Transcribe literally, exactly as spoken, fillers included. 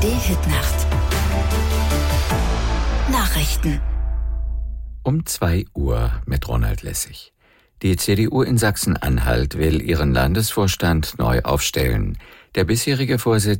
Hitnacht. Nachrichten. Um zwei Uhr mit Ronald Lessig. Die C D U in Sachsen-Anhalt will ihren Landesvorstand neu aufstellen. Der bisherige Vorsitzende